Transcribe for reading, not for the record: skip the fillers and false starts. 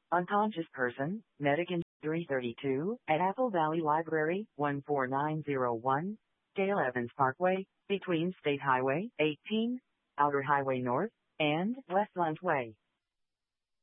Unconscious person, Medican 332, at Apple Valley Library, 14901, Dale Evans Parkway, between State Highway 18, Outer Highway North, and Westland Way.